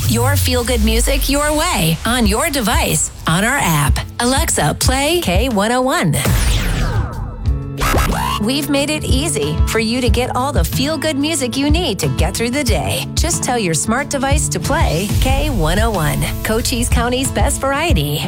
Your feel-good music your way, on your device, on our app. Alexa, play K101. We've made it easy for you to get all the feel-good music you need to get through the day. Just tell your smart device to play K101, Cochise County's best variety.